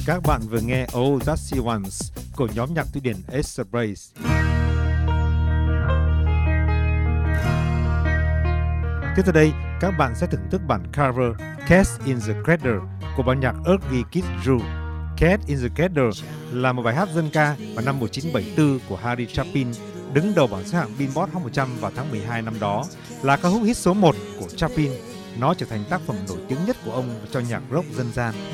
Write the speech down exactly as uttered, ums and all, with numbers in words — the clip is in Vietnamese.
Các bạn vừa nghe Oh That She Wants của nhóm nhạc Thụy Điển Ace of Base. Tiếp theo đây, các bạn sẽ thưởng thức bản cover Cats in the Cradle của ban nhạc Earthy Kitt Drew. Cats in the Cradle là một bài hát dân ca vào năm một nghìn chín trăm bảy mươi tư của Harry Chapin, đứng đầu bảng xếp hạng Billboard Hot một trăm vào tháng mười hai năm đó, là ca khúc hit số một của Chapin. Nó trở thành tác phẩm nổi tiếng nhất của ông cho nhạc rock dân gian.